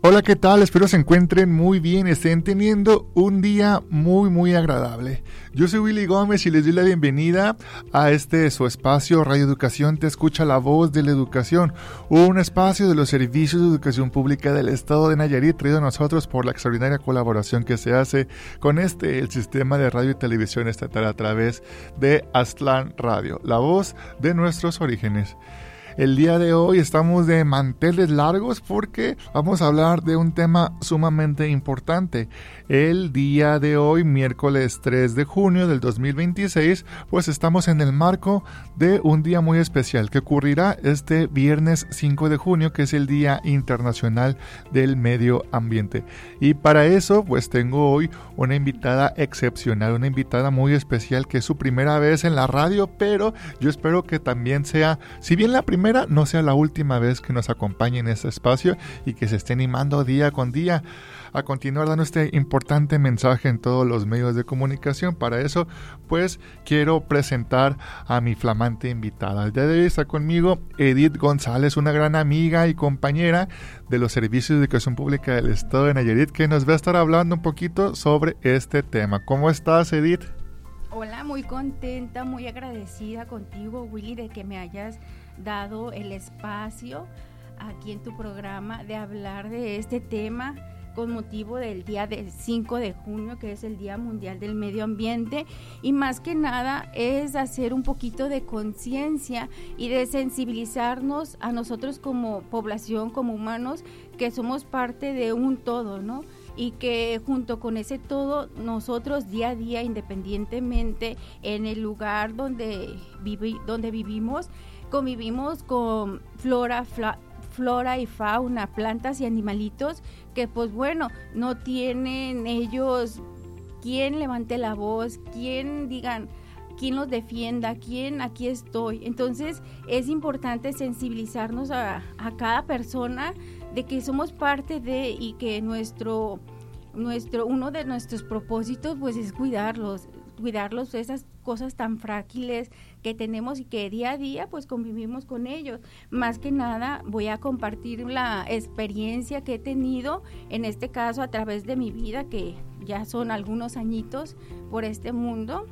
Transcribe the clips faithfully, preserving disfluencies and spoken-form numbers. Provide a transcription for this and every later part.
Hola, ¿qué tal? Espero se encuentren muy bien, estén teniendo un día muy, muy agradable. Yo soy Willy Gómez y les doy la bienvenida a este su espacio Radio Educación Te Escucha, la voz de la educación, un espacio de los servicios de educación pública del estado de Nayarit, traído a nosotros por la extraordinaria colaboración que se hace con este, el sistema de radio y televisión estatal a través de Aztlán Radio, la voz de nuestros orígenes. El día de hoy estamos de manteles largos porque vamos a hablar de un tema sumamente importante. El día de hoy, miércoles tres de junio del dos mil veintiséis, pues estamos en el marco de un día muy especial que ocurrirá este viernes cinco de junio, que es el Día Internacional del Medio Ambiente. Y para eso, pues tengo hoy una invitada excepcional, una invitada muy especial que es su primera vez en la radio, pero yo espero que también sea, si bien la primera Primera, no sea la última vez que nos acompañe en este espacio y que se esté animando día con día a continuar dando este importante mensaje en todos los medios de comunicación. Para eso, pues, quiero presentar a mi flamante invitada. El día de hoy está conmigo Edith González, una gran amiga y compañera de los servicios de educación pública del estado de Nayarit, que nos va a estar hablando un poquito sobre este tema. ¿Cómo estás, Edith? Hola, muy contenta, muy agradecida contigo, Willy, de que me hayas dado el espacio aquí en tu programa de hablar de este tema con motivo del día del cinco de junio, que es el Día Mundial del Medio Ambiente, y más que nada es hacer un poquito de conciencia y de sensibilizarnos a nosotros como población, como humanos, que somos parte de un todo, ¿no? Y que junto con ese todo, nosotros día a día, independientemente en el lugar donde, vivi- donde vivimos, convivimos con flora, fla- flora y fauna, plantas y animalitos que pues bueno, no tienen ellos quien levante la voz, quien digan, quien los defienda, quien aquí estoy. Entonces es importante sensibilizarnos a, a cada persona de que somos parte de y que nuestro, nuestro, uno de nuestros propósitos pues es cuidarlos, cuidarlos de esas cosas tan frágiles que tenemos y que día a día pues convivimos con ellos. Más que nada voy a compartir la experiencia que he tenido, en este caso a través de mi vida, que ya son algunos añitos por este mundo.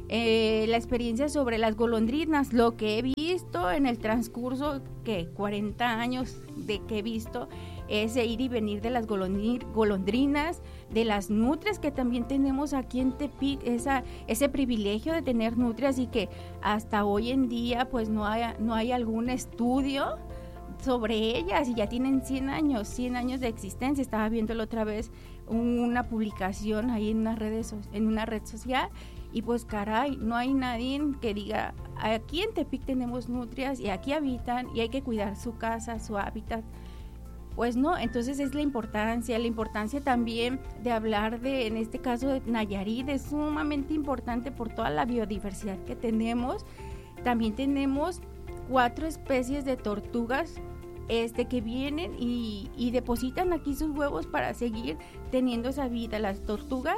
Eh, la experiencia sobre las golondrinas, lo que he visto en el transcurso que cuarenta años de que he visto ese ir y venir de las golondrinas, de las nutrias que también tenemos aquí en Tepic, esa, ese privilegio de tener nutrias y que hasta hoy en día pues no hay, no hay algún estudio sobre ellas y ya tienen cien años, cien años de existencia. Estaba viéndolo otra vez una publicación ahí en una red, en una red social. Y pues caray, no hay nadie que diga, aquí en Tepic tenemos nutrias y aquí habitan y hay que cuidar su casa, su hábitat. Pues no, entonces es la importancia, la importancia también de hablar de, en este caso de Nayarit, es sumamente importante por toda la biodiversidad que tenemos. También tenemos cuatro especies de tortugas este que vienen y, y depositan aquí sus huevos para seguir teniendo esa vida. Las tortugas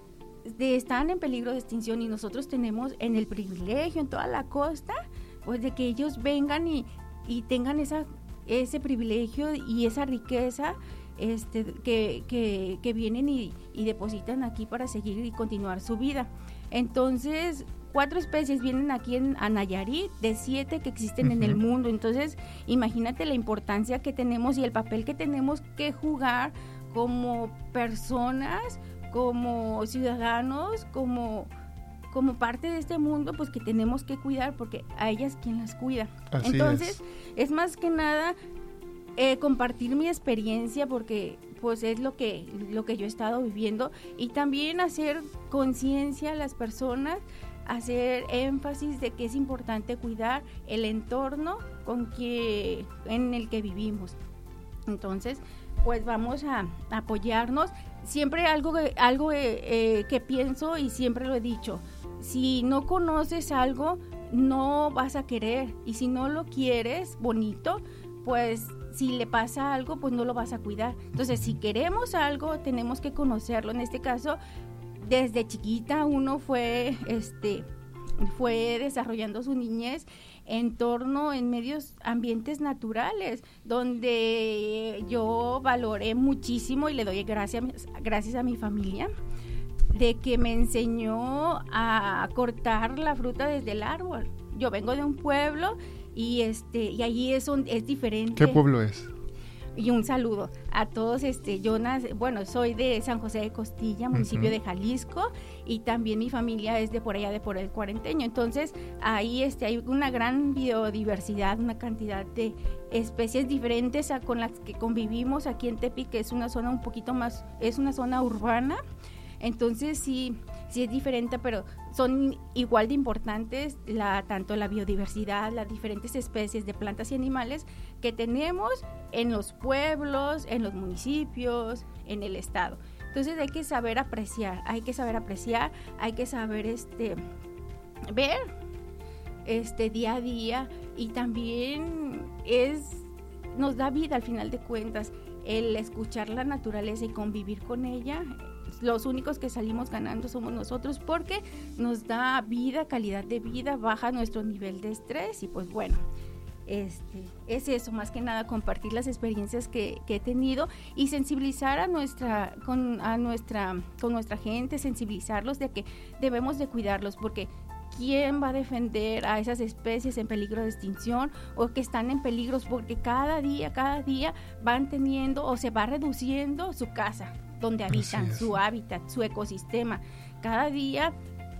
De, están en peligro de extinción y nosotros tenemos en el privilegio en toda la costa pues de que ellos vengan y, y tengan esa, ese privilegio y esa riqueza este, que, que, que vienen y, y depositan aquí para seguir y continuar su vida. Entonces cuatro especies vienen aquí en a Nayarit de siete que existen uh-huh. en el mundo. Entonces imagínate la importancia que tenemos y el papel que tenemos que jugar como personas, como ciudadanos, como, como parte de este mundo, pues que tenemos que cuidar, porque a ellas quien las cuida. Así Entonces, es. es más que nada eh, compartir mi experiencia, porque pues es lo que, lo que yo he estado viviendo, y también hacer conciencia a las personas, hacer énfasis de que es importante cuidar el entorno con que, en el que vivimos. Entonces, pues vamos a apoyarnos. Siempre algo, algo eh, eh, que pienso y siempre lo he dicho, si no conoces algo, no vas a querer, y si no lo quieres bonito, pues si le pasa algo, pues no lo vas a cuidar. Entonces, si queremos algo, tenemos que conocerlo. En este caso, desde chiquita uno fue este fue desarrollando su niñez en torno en medios ambientes naturales, donde yo valoré muchísimo y le doy gracias, gracias a mi familia, de que me enseñó a cortar la fruta desde el árbol. Yo vengo de un pueblo y este y allí es, un, es diferente. ¿Qué pueblo es? Y un saludo a todos. Este, yo nace, bueno, soy de San José de Costilla, municipio uh-huh. de Jalisco, y también mi familia es de por allá, de por el Cuarenteño. Entonces, ahí este, hay una gran biodiversidad, una cantidad de especies diferentes a, con las que convivimos aquí en Tepic, que es una zona un poquito más, es una zona urbana. Entonces sí, sí es diferente, pero son igual de importantes la, tanto la biodiversidad, las diferentes especies de plantas y animales que tenemos en los pueblos, en los municipios, en el estado. Entonces hay que saber apreciar, hay que saber apreciar, hay que saber este ver este día a día, y también es nos da vida al final de cuentas el escuchar la naturaleza y convivir con ella. Los únicos que salimos ganando somos nosotros, porque nos da vida, calidad de vida, baja nuestro nivel de estrés, y pues bueno, este, es eso, más que nada compartir las experiencias que, que he tenido y sensibilizar a nuestra, con, a nuestra, con nuestra gente, sensibilizarlos de que debemos de cuidarlos, porque ¿quién va a defender a esas especies en peligro de extinción o que están en peligros? Porque cada día, cada día van teniendo o se va reduciendo su casa donde habitan, su hábitat, su ecosistema. Cada día,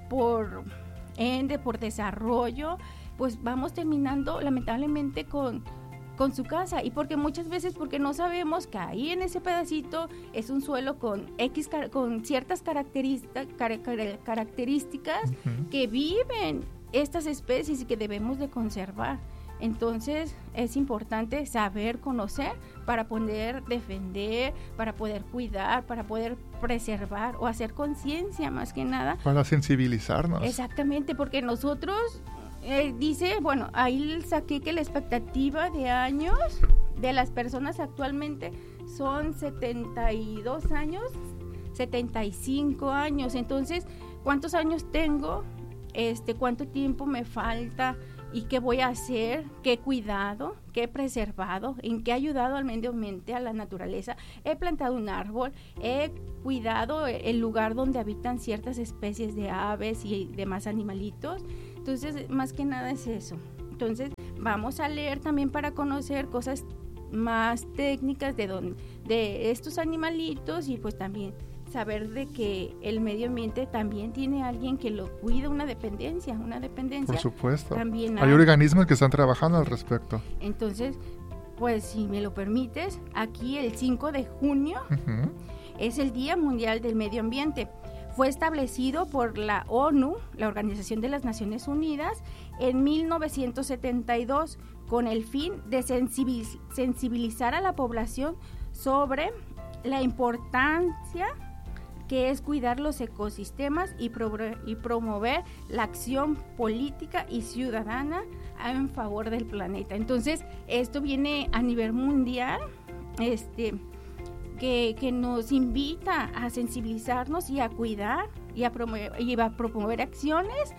por ende, por desarrollo, pues vamos terminando lamentablemente con, con su casa. Y porque muchas veces, porque no sabemos que ahí en ese pedacito es un suelo con X, con ciertas características, características uh-huh. que viven estas especies y que debemos de conservar. Entonces es importante saber conocer para poder defender, para poder cuidar, para poder preservar o hacer conciencia, más que nada. Para sensibilizarnos. Exactamente, porque nosotros, eh, dice, bueno, ahí saqué que la expectativa de años de las personas actualmente son setenta y dos años, setenta y cinco años. Entonces, ¿cuántos años tengo? Este, ¿cuánto tiempo me falta? ¿Y qué voy a hacer? ¿Qué he cuidado? ¿Qué he preservado? ¿En qué he ayudado al medio ambiente, a la naturaleza? He plantado un árbol, he cuidado el lugar donde habitan ciertas especies de aves y demás animalitos. Entonces, más que nada es eso. Entonces, vamos a leer también para conocer cosas más técnicas de, don, de estos animalitos, y pues también saber de que el medio ambiente también tiene alguien que lo cuida, una dependencia, una dependencia. Por supuesto. También hay, hay organismos que están trabajando al respecto. Entonces, pues si me lo permites, aquí el cinco de junio uh-huh. es el Día Mundial del Medio Ambiente. Fue establecido por la ONU, la Organización de las Naciones Unidas, en mil novecientos setenta y dos, con el fin de sensibiliz- sensibilizar a la población sobre la importancia que es cuidar los ecosistemas y, pro- y promover la acción política y ciudadana en favor del planeta. Entonces, esto viene a nivel mundial, este, que, que nos invita a sensibilizarnos y a cuidar y a promover, y a promover acciones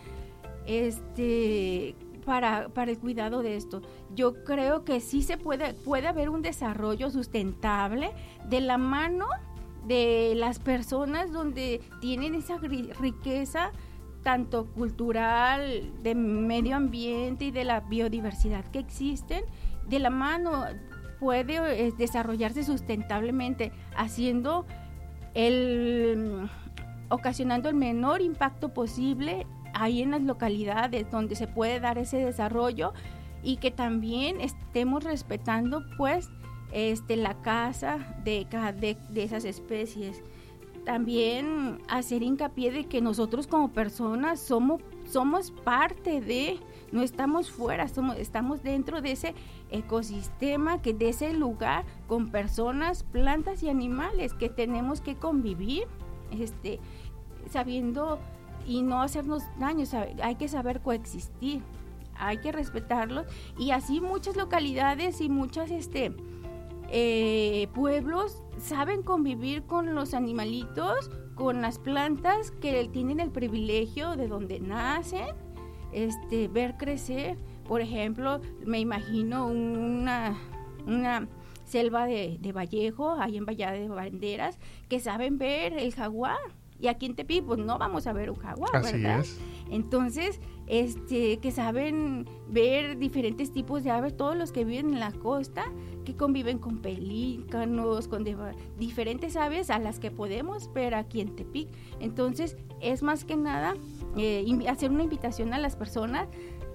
este, para, para el cuidado de esto. Yo creo que sí se puede, puede haber un desarrollo sustentable de la mano de las personas donde tienen esa riqueza tanto cultural, de medio ambiente y de la biodiversidad que existen. De la mano puede eh, desarrollarse sustentablemente, haciendo el ocasionando el menor impacto posible ahí en las localidades donde se puede dar ese desarrollo, y que también estemos respetando pues Este, la caza de, de, de esas especies. También hacer hincapié de que nosotros como personas somos, somos parte de, no estamos fuera, somos, estamos dentro de ese ecosistema, que de ese lugar con personas, plantas y animales que tenemos que convivir, este, sabiendo y no hacernos daño. Hay que saber coexistir, hay que respetarlos, y así muchas localidades y muchas este Eh, pueblos saben convivir con los animalitos, con las plantas que tienen el privilegio de donde nacen, este, ver crecer. Por ejemplo, me imagino una, una selva de, de Vallejo, ahí en Vallada de Banderas, que saben ver el jaguar. Y aquí en Tepic, pues no vamos a ver un jaguar, Así ¿verdad? es. Entonces, este, que saben ver diferentes tipos de aves, todos los que viven en la costa, que conviven con pelícanos, con de, diferentes aves a las que podemos ver aquí en Tepic. Entonces, es más que nada eh, hacer una invitación a las personas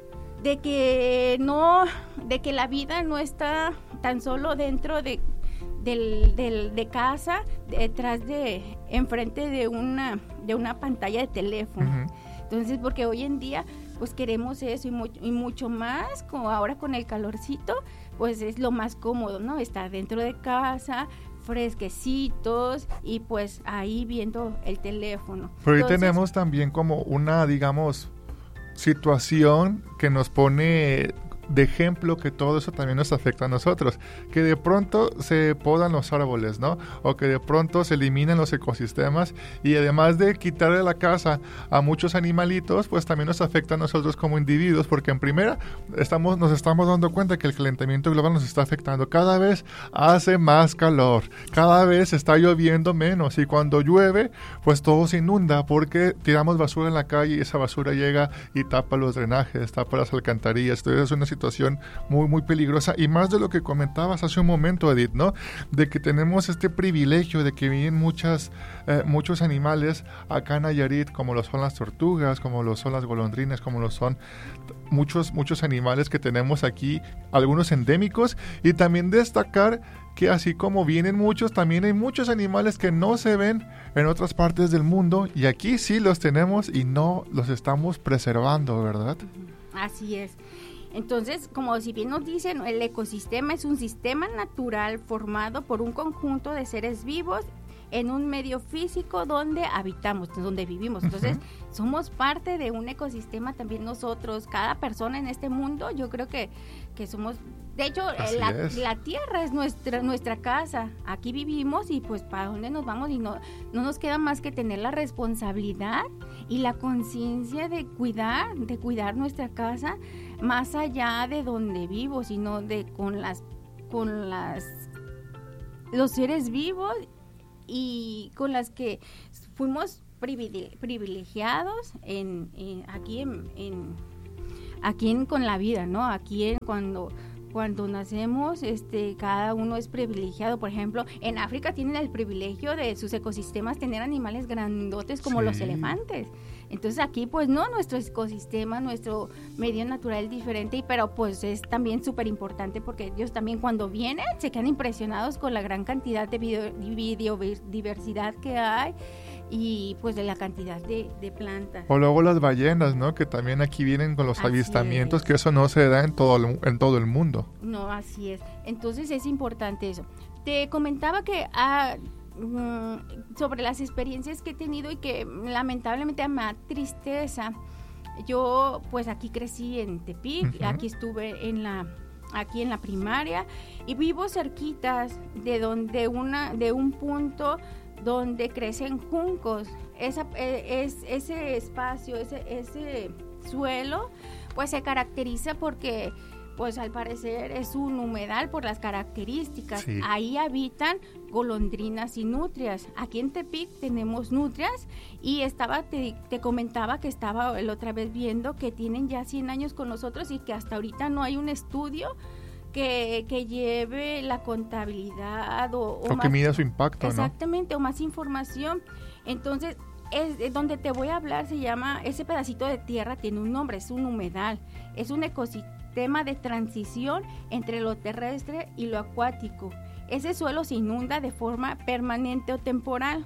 de que no, de que la vida no está tan solo dentro de Del, del, de casa, detrás de, enfrente de una, de una pantalla de teléfono. Uh-huh. Entonces, porque hoy en día, pues queremos eso y, mu- y mucho más, como ahora con el calorcito, pues es lo más cómodo, ¿no? Estar dentro de casa, fresquecitos y pues ahí viendo el teléfono. Pero hoy Entonces, tenemos también como una, digamos, situación que nos pone de ejemplo que todo eso también nos afecta a nosotros, que de pronto se podan los árboles, ¿no? O que de pronto se eliminan los ecosistemas y además de quitarle la casa a muchos animalitos, pues también nos afecta a nosotros como individuos, porque en primera estamos, nos estamos dando cuenta que el calentamiento global nos está afectando. Cada vez hace más calor, cada vez está lloviendo menos y cuando llueve, pues todo se inunda porque tiramos basura en la calle y esa basura llega y tapa los drenajes, tapa las alcantarillas. Entonces es una situación situación muy, muy peligrosa y más de lo que comentabas hace un momento, Edith, ¿no? De que tenemos este privilegio de que viven muchas, eh, muchos animales acá en Nayarit, como lo son las tortugas, como lo son las golondrinas, como lo son muchos, muchos animales que tenemos aquí, algunos endémicos, y también destacar que así como vienen muchos, también hay muchos animales que no se ven en otras partes del mundo y aquí sí los tenemos y no los estamos preservando, ¿verdad? Así es. Entonces, como si bien nos dicen, el ecosistema es un sistema natural formado por un conjunto de seres vivos en un medio físico donde habitamos, donde vivimos. Entonces, uh-huh. somos parte de un ecosistema también nosotros, cada persona en este mundo, yo creo que, que somos, de hecho, la, la tierra es nuestra, nuestra casa, aquí vivimos y pues para dónde nos vamos y no, no nos queda más que tener la responsabilidad y la conciencia de cuidar, de cuidar nuestra casa, más allá de donde vivo, sino de con las, con las, los seres vivos y con las que fuimos privilegiados en, en aquí en, en aquí en, con la vida, ¿no? Aquí en cuando cuando nacemos, este, cada uno es privilegiado. Por ejemplo, en África tienen el privilegio de sus ecosistemas tener animales grandotes como sí. los elefantes. Entonces aquí pues no, nuestro ecosistema, nuestro medio natural es diferente, pero pues es también súper importante porque ellos también cuando vienen se quedan impresionados con la gran cantidad de biodiversidad que hay y pues de la cantidad de, de plantas. O luego las ballenas, ¿no? Que también aquí vienen con los así avistamientos, es. Que eso no se da en todo, el, en todo el mundo. No, así es. Entonces es importante eso. Te comentaba que ah, sobre las experiencias que he tenido y que lamentablemente me da tristeza. Yo pues aquí crecí en Tepic, uh-huh. aquí estuve en la aquí en la primaria y vivo cerquitas de donde una de un punto donde crecen juncos. Esa, es, ese espacio, ese, ese suelo pues se caracteriza porque pues al parecer es un humedal por las características. Sí. Ahí habitan golondrinas y nutrias. Aquí en Tepic tenemos nutrias y estaba te, te comentaba que estaba la otra vez viendo que tienen ya cien años con nosotros y que hasta ahorita no hay un estudio que, que lleve la contabilidad o, o, o más, que mida su impacto, exactamente, ¿no? o más información. Entonces, es, es donde te voy a hablar, se llama, ese pedacito de tierra tiene un nombre, es un humedal, es un ecosistema tema de transición entre lo terrestre y lo acuático. Ese suelo se inunda de forma permanente o temporal,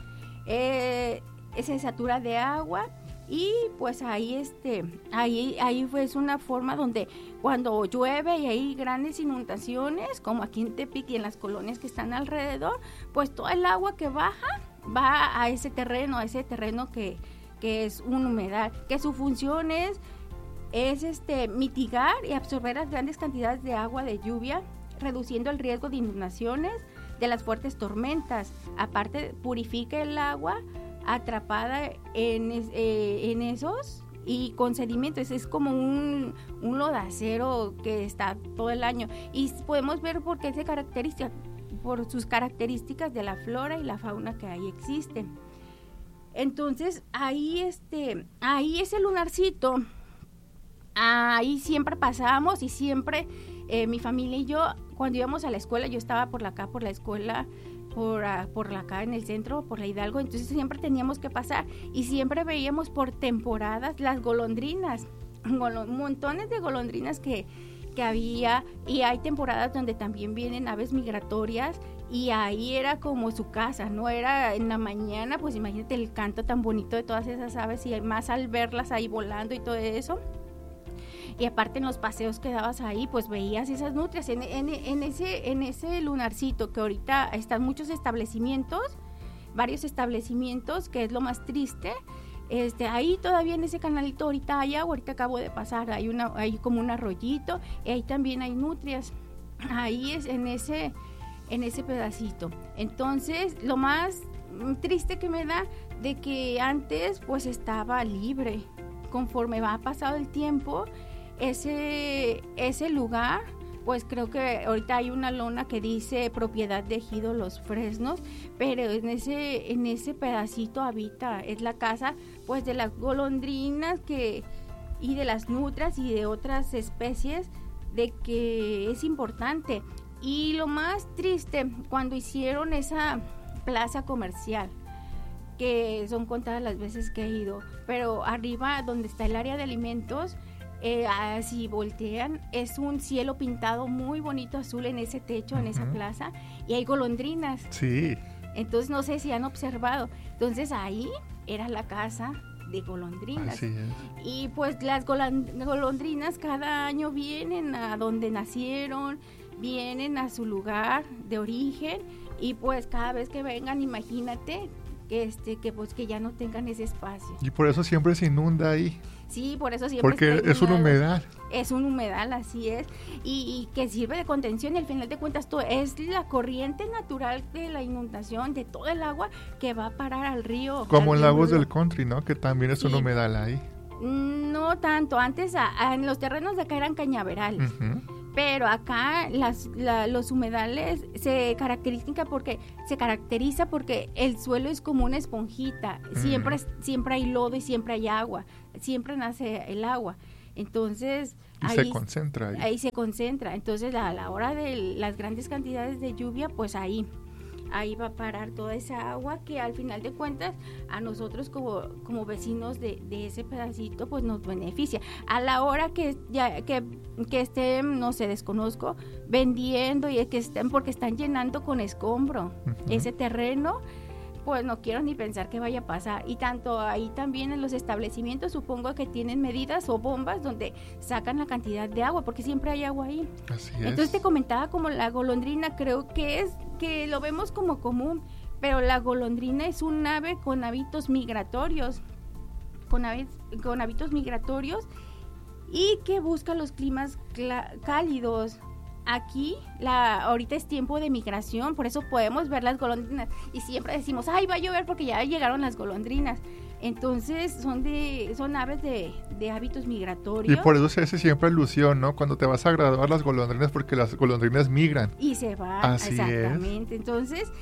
eh, se satura de agua y pues ahí este ahí ahí es una forma donde cuando llueve y hay grandes inundaciones como aquí en Tepic y en las colonias que están alrededor, pues todo el agua que baja va a ese terreno, a ese terreno que, que es un humedal, que su función es es este mitigar y absorber las grandes cantidades de agua de lluvia, reduciendo el riesgo de inundaciones de las fuertes tormentas. Aparte, purifica el agua atrapada en, eh, en esos y con sedimentos, es como un, un lodacero que está todo el año y podemos ver por qué se caracteriza, por sus características de la flora y la fauna que ahí existen. Entonces ahí este, ahí ese lunarcito, ahí siempre pasábamos y siempre eh, mi familia y yo, cuando íbamos a la escuela, yo estaba por acá, por la escuela, por, uh, por acá en el centro, por la Hidalgo, entonces siempre teníamos que pasar y siempre veíamos por temporadas las golondrinas, golo- montones de golondrinas que, que había, y hay temporadas donde también vienen aves migratorias y ahí era como su casa, ¿no? Era en la mañana, pues imagínate el canto tan bonito de todas esas aves y más al verlas ahí volando y todo eso. Y aparte en los paseos que dabas ahí, pues veías esas nutrias en, en, en, ese, en ese lunarcito que ahorita están muchos establecimientos, varios establecimientos, que es lo más triste. Este, ahí todavía en ese canalito ahorita hay agua, ahorita acabo de pasar, hay, una, hay como un arroyito y ahí también hay nutrias, ahí es en ese, en ese pedacito. Entonces lo más triste que me da de que antes pues estaba libre, conforme va pasado el tiempo, ese, ese lugar, pues creo que ahorita hay una lona que dice propiedad de Ejido Los Fresnos, pero en ese, en ese pedacito habita, es la casa pues de las golondrinas que, y de las nutrias y de otras especies, de que es importante. Y lo más triste, cuando hicieron esa plaza comercial, que son contadas las veces que he ido, pero arriba donde está el área de alimentos, eh, si voltean, es un cielo pintado muy bonito azul en ese techo, uh-huh. en esa plaza, y hay golondrinas. Sí. Entonces no sé si han observado. Entonces ahí era la casa de golondrinas. Así es. Y pues las golondrinas cada año vienen a donde nacieron, vienen a su lugar de origen, y pues cada vez que vengan, imagínate que este que pues que ya no tengan ese espacio. Y por eso siempre se inunda ahí. Sí, por eso siempre porque es un humedal. Es un humedal, así es, y, y que sirve de contención, y al final de cuentas todo es la corriente natural de la inundación de todo el agua que va a parar al río. Como al en río Lagos Rudo. del Country, ¿no? Que también es sí. un humedal ahí. No tanto, antes a, a, en los terrenos de acá eran cañaverales. Uh-huh. Pero acá las, la, los humedales se caracterizan porque se caracteriza porque el suelo es como una esponjita, mm. siempre siempre hay lodo y siempre hay agua, siempre nace el agua, entonces y ahí se concentra ahí. ahí se concentra, entonces a la hora de las grandes cantidades de lluvia, pues ahí ahí va a parar toda esa agua que al final de cuentas a nosotros como, como vecinos de, de ese pedacito pues nos beneficia. A la hora que ya que, que estén, no sé, desconozco, vendiendo y que estén porque están llenando con escombro uh-huh. ese terreno, pues no quiero ni pensar qué vaya a pasar. Y tanto ahí también en los establecimientos supongo que tienen medidas o bombas donde sacan la cantidad de agua, porque siempre hay agua ahí. Así es. Entonces te comentaba como la golondrina, creo que es que lo vemos como común, pero la golondrina es un ave con hábitos migratorios, con, aves, con hábitos migratorios y que busca los climas cl- cálidos. Aquí, la, ahorita es tiempo de migración, por eso podemos ver las golondrinas y siempre decimos, ay, va a llover porque ya llegaron las golondrinas. Entonces son de son aves de, de hábitos migratorios. Y por eso se hace siempre alusión, ¿no? Cuando te vas a graduar las golondrinas, porque las golondrinas migran. Y se van, así exactamente. Es. Entonces,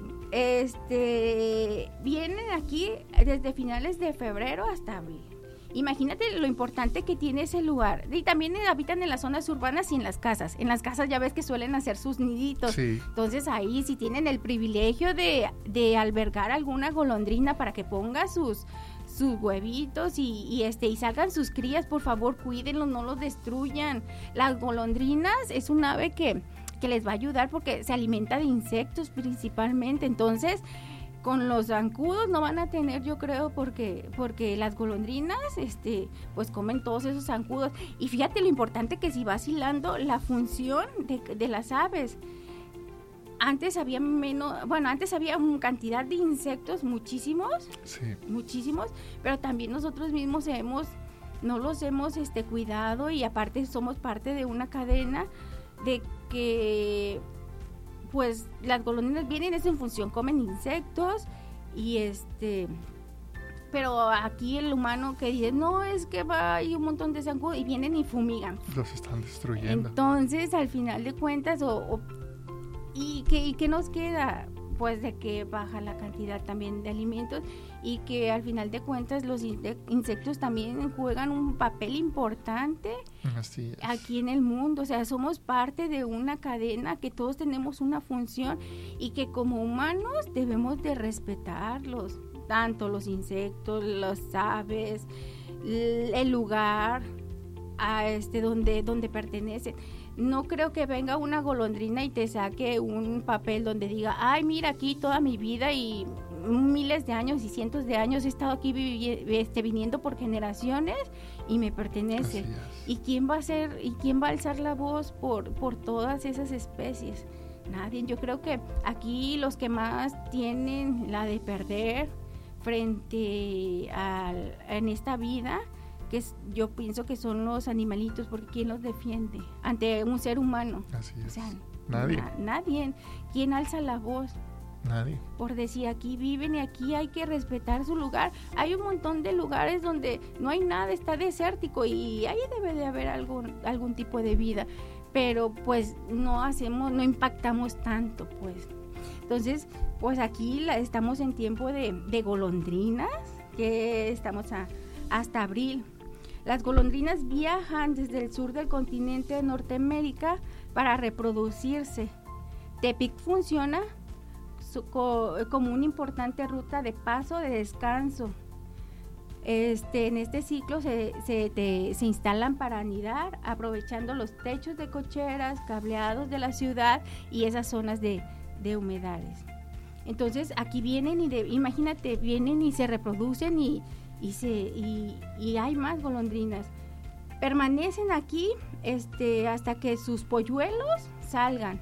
este vienen aquí desde finales de febrero hasta abril. Imagínate lo importante que tiene ese lugar. Y también habitan en las zonas urbanas y en las casas. En las casas ya ves que suelen hacer sus niditos. Sí. Entonces ahí si tienen el privilegio de, de albergar alguna golondrina para que ponga sus, sus huevitos y, y, este, y salgan sus crías, por favor cuídenlos, no los destruyan. Las golondrinas es un ave que, que les va a ayudar porque se alimenta de insectos principalmente. Entonces con los zancudos no van a tener, yo creo, porque porque las golondrinas este pues comen todos esos zancudos. Y fíjate lo importante que si vas hilando la función de, de las aves. Antes había menos, bueno, antes había una cantidad de insectos, muchísimos, sí. muchísimos, pero también nosotros mismos hemos, no los hemos este cuidado, y aparte somos parte de una cadena de que pues las golondrinas vienen es en función, comen insectos y este pero aquí el humano que dice, no, es que va, hay un montón de zancudos y vienen y fumigan. Los están destruyendo. Entonces, al final de cuentas, o, o, ¿y, qué, ¿y qué nos queda? Pues de que baja la cantidad también de alimentos y que al final de cuentas los insectos también juegan un papel importante Así es. aquí en el mundo. O sea, somos parte de una cadena que todos tenemos una función y que como humanos debemos de respetarlos, tanto los insectos, las aves, el lugar a este donde, donde pertenecen. No creo que venga una golondrina y te saque un papel donde diga, ay, mira, aquí toda mi vida y miles de años y cientos de años he estado aquí vivi- este, viniendo por generaciones y me pertenece. ¿Y quién va a hacer, y quién va a alzar la voz por, por todas esas especies? Nadie. Yo creo que aquí los que más tienen la de perder frente al, en esta vida, que es, yo pienso que son los animalitos, porque ¿quién los defiende ante un ser humano? Así es. O sea, nadie. Na, nadie. ¿Quién alza la voz? Nadie. Por decir, aquí viven y aquí hay que respetar su lugar. Hay un montón de lugares donde no hay nada, está desértico y ahí debe de haber algún, algún tipo de vida, pero pues no hacemos, no impactamos tanto, pues. Entonces, pues aquí la, estamos en tiempo de, de golondrinas, que estamos a, hasta abril. Las golondrinas viajan desde el sur del continente de Norteamérica para reproducirse. Tepic funciona su, co, como una importante ruta de paso, de descanso. Este, en este ciclo se, se, te, se instalan para anidar, aprovechando los techos de cocheras, cableados de la ciudad y esas zonas de, de humedales. Entonces aquí vienen y de, imagínate, vienen y se reproducen y Y, se, y, y hay más golondrinas. Permanecen aquí este, hasta que sus polluelos salgan.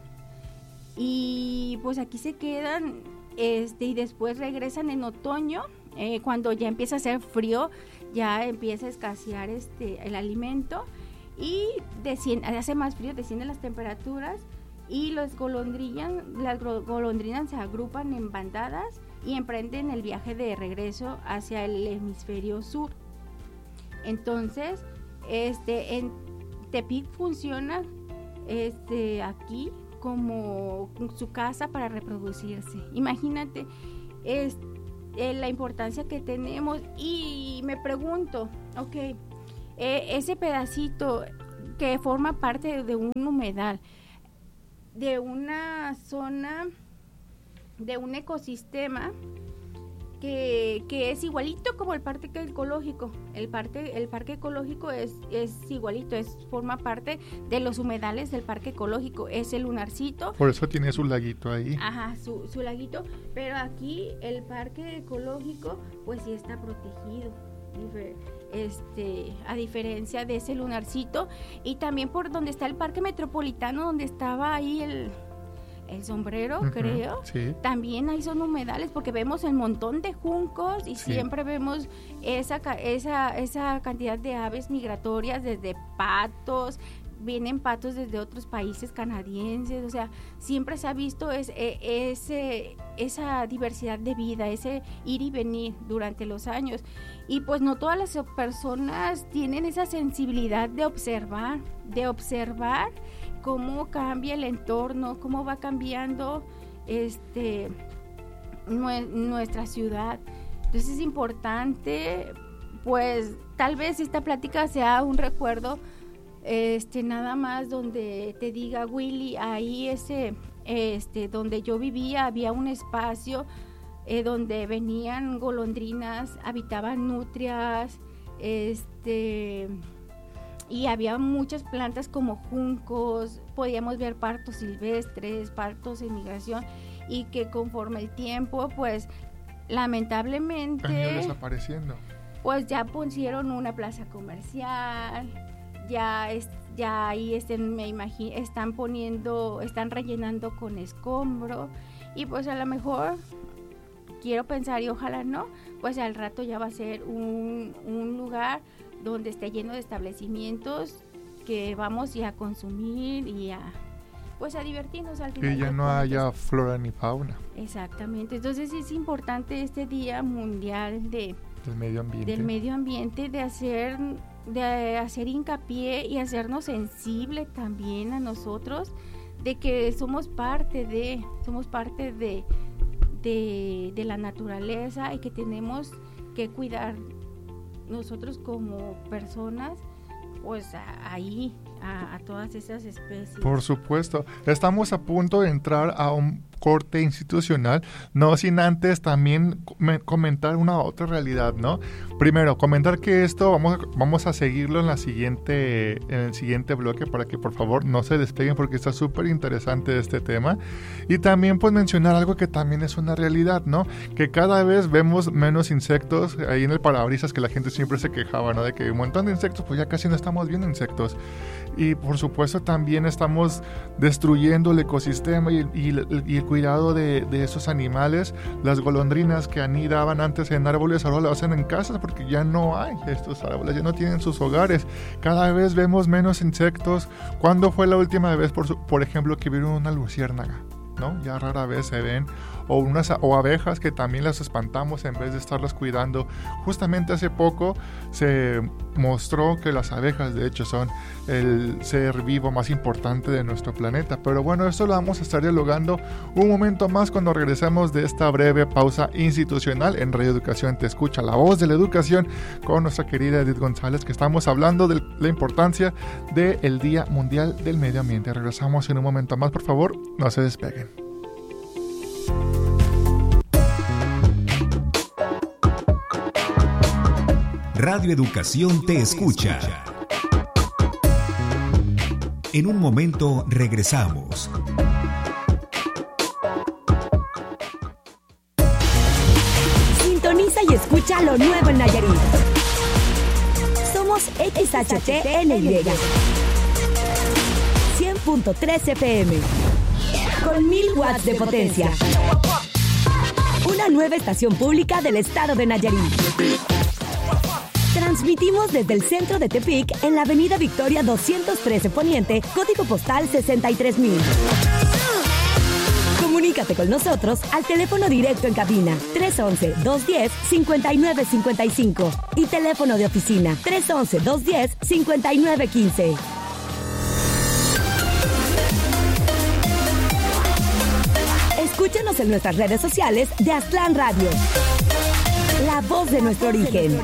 Y pues aquí se quedan este, y después regresan en otoño, eh, cuando ya empieza a hacer frío, ya empieza a escasear este, el alimento y desciende, hace más frío, descienden las temperaturas y los golondrinas, las golondrinas se agrupan en bandadas y emprenden el viaje de regreso hacia el hemisferio sur. Entonces, este, en Tepic funciona este, aquí como su casa para reproducirse. Imagínate es, eh, la importancia que tenemos. Y me pregunto, ok, eh, ese pedacito que forma parte de un humedal, de una zona, de un ecosistema que, que es igualito como el parque ecológico. El parque, el parque ecológico es, es igualito, es, forma parte de los humedales del parque ecológico, es el lunarcito. Por eso tiene su laguito ahí. Ajá, su, su laguito, pero aquí el parque ecológico pues sí está protegido. Este, a diferencia de ese lunarcito, y también por donde está el parque metropolitano, donde estaba ahí el, el sombrero, uh-huh, creo, sí. También ahí son humedales, porque vemos el montón de juncos y sí. Siempre vemos esa, esa, esa cantidad de aves migratorias, desde patos, vienen patos desde otros países canadienses, o sea, siempre se ha visto es, ese, esa diversidad de vida, ese ir y venir durante los años, y pues no todas las personas tienen esa sensibilidad de observar, de observar cómo cambia el entorno, cómo va cambiando este nuestra ciudad. Entonces es importante, pues tal vez esta plática sea un recuerdo, este nada más donde te diga, Willy, ahí ese este donde yo vivía había un espacio eh, donde venían golondrinas, habitaban nutrias, este y había muchas plantas como juncos, podíamos ver partos silvestres, partos en migración, y que conforme el tiempo, pues lamentablemente han ido desapareciendo. Pues ya pusieron una plaza comercial, ya es, ya ahí estén, me imagino, están poniendo, están rellenando con escombro, y pues a lo mejor quiero pensar, y ojalá no, pues al rato ya va a ser un, un lugar donde esté lleno de establecimientos que vamos y a consumir y a pues a divertirnos al final. Que ya no haya flora ni fauna. Exactamente. Entonces es importante este Día Mundial de, del medio ambiente. Del medio ambiente, de hacer, de hacer hincapié y hacernos sensible también a nosotros, de que somos parte de, somos parte de, de, de la naturaleza y que tenemos que cuidar nosotros como personas, pues a, ahí, a, a todas esas especies. Por supuesto. Estamos a punto de entrar a un corte institucional, no sin antes también comentar una otra realidad, ¿no? Primero, comentar que esto vamos, vamos a seguirlo en la siguiente, en el siguiente bloque para que por favor no se despeguen porque está súper interesante este tema. Y también pues mencionar algo que también es una realidad, ¿no? Que cada vez vemos menos insectos ahí en el parabrisas, que la gente siempre se quejaba, ¿no? De que un montón de insectos, pues ya casi no estamos viendo insectos. Y por supuesto también estamos destruyendo el ecosistema y, y, y el cuidado de, de esos animales. Las golondrinas que anidaban antes en árboles ahora lo hacen en casas porque ya no hay estos árboles, ya no tienen sus hogares. Cada vez vemos menos insectos. ¿Cuándo fue la última vez, por, su, por ejemplo, que vieron una luciérnaga? ¿No? Ya rara vez se ven, o unas o abejas que también las espantamos en vez de estarlas cuidando. Justamente hace poco se mostró que las abejas de hecho son el ser vivo más importante de nuestro planeta, pero bueno, esto lo vamos a estar dialogando un momento más cuando regresemos de esta breve pausa institucional en Radio Educación Te Escucha, la voz de la educación, con nuestra querida Edith González, que estamos hablando de la importancia del Día Mundial del Medio Ambiente. Regresamos en un momento más, por favor, no se despeguen. Radio Educación Te Escucha. En un momento regresamos. Sintoniza y escucha lo nuevo en Nayarit. Somos X H T N Y cien punto tres F M con mil watts de potencia. Una nueva estación pública del estado de Nayarit. Transmitimos desde el centro de Tepic en la avenida Victoria doscientos trece Poniente, código postal sesenta y tres mil. Comunícate con nosotros al teléfono directo en cabina tres once, dos diez, cincuenta y nueve cincuenta y cinco y teléfono de oficina tres once, dos diez, cincuenta y nueve quince. Escúchanos en nuestras redes sociales de Aztlán Radio, la voz de nuestro origen.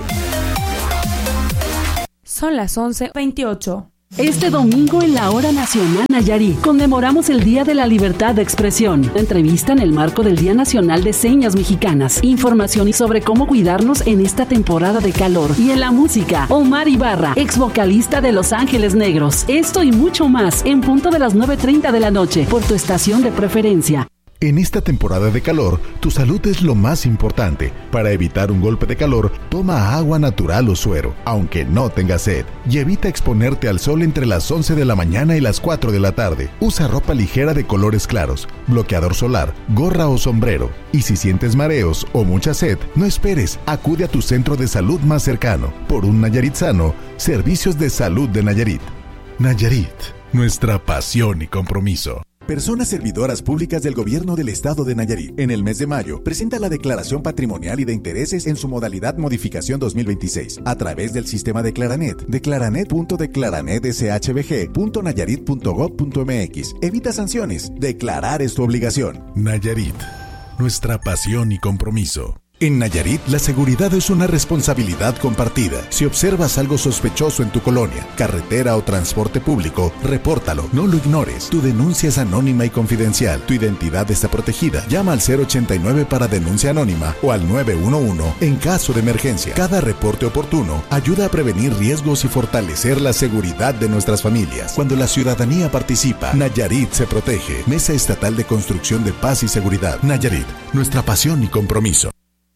Son las once veintiocho. Este domingo en la Hora Nacional Nayarit conmemoramos el Día de la Libertad de Expresión. Entrevista en el marco del Día Nacional de Señas Mexicanas. Información sobre cómo cuidarnos en esta temporada de calor. Y en la música, Omar Ibarra, ex vocalista de Los Ángeles Negros. Esto y mucho más en punto de las nueve treinta de la noche por tu estación de preferencia. En esta temporada de calor, tu salud es lo más importante. Para evitar un golpe de calor, toma agua natural o suero, aunque no tengas sed. Y evita exponerte al sol entre las once de la mañana y las cuatro de la tarde. Usa ropa ligera de colores claros, bloqueador solar, gorra o sombrero. Y si sientes mareos o mucha sed, no esperes. Acude a tu centro de salud más cercano. Por un Nayarit sano, Servicios de Salud de Nayarit. Nayarit, nuestra pasión y compromiso. Personas servidoras públicas del Gobierno del Estado de Nayarit. En el mes de mayo, presenta la declaración patrimonial y de intereses en su modalidad modificación dos mil veintiséis a través del sistema de Claranet. Declaranet punto declaranet s h b g punto nayarit punto gob punto m x. Evita sanciones. Declarar es tu obligación. Nayarit, nuestra pasión y compromiso. En Nayarit, la seguridad es una responsabilidad compartida. Si observas algo sospechoso en tu colonia, carretera o transporte público, repórtalo, no lo ignores. Tu denuncia es anónima y confidencial. Tu identidad está protegida. Llama al cero ochenta y nueve para denuncia anónima o al nueve uno uno en caso de emergencia. Cada reporte oportuno ayuda a prevenir riesgos y fortalecer la seguridad de nuestras familias. Cuando la ciudadanía participa, Nayarit se protege. Mesa Estatal de Construcción de Paz y Seguridad. Nayarit, nuestra pasión y compromiso.